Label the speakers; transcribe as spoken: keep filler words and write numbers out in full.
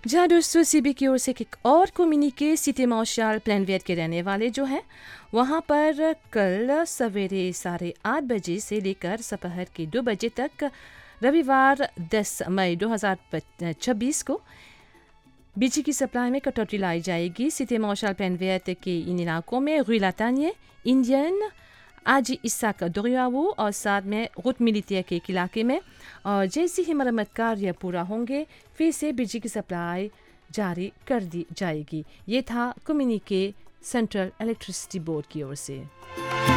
Speaker 1: जहाँ दोस्तों सीबी की ओर से एक और कम्युनिके सिटी मार्शल प्लेनवेट के रहने वाले जो हैं वहाँ पर कल सवेरे साढ़े आठ बजे से लेकर दोपहर के दो बजे तक रविवार दस मई दो हज़ार छब्बीस को बिजली की सप्लाई में कटौती लाई जाएगी। सिटी मार्शल प्लेनवेट के इन इलाकों में रुई लातानिए, इंडियन, आजी इसाक दोरियावू और साथ में रूट मिलिटिया के एक इलाके में। और जैसे ही मरम्मत कार्य पूरा होंगे फिर से बिजली की सप्लाई जारी कर दी जाएगी। ये था कम्युनिके सेंट्रल इलेक्ट्रिसिटी बोर्ड की ओर से।